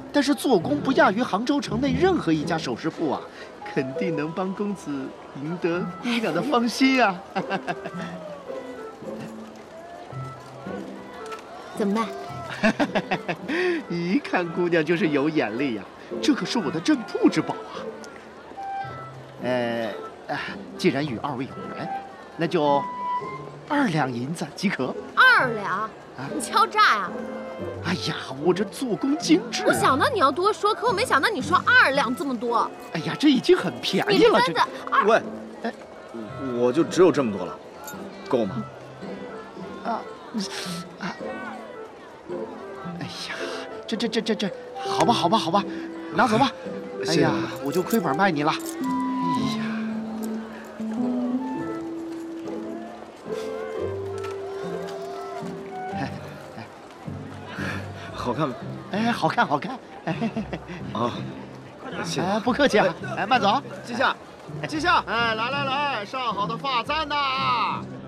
但是做工不亚于杭州城内任何一家首饰铺啊，肯定能帮公子赢得姑娘的芳心啊！ 怎么办？ 一看姑娘就是有眼力呀，这可是我的镇铺之宝啊！既然与二位有缘，那就2两银子即可。 2两？你敲诈呀！ 哎呀，我这做工精致、啊。 我想到你要多说，可我没想到你说2两这么多。 哎呀，这已经很便宜了。 这喂，我就只有这么多了，够吗？ 哎呀，这，好吧，拿走吧。哎呀，我就亏本卖你了。哎呀， 好看吗？ 哎，好看。 啊，谢谢。 不客气啊。慢走。 记下。 来，上好的发簪呐！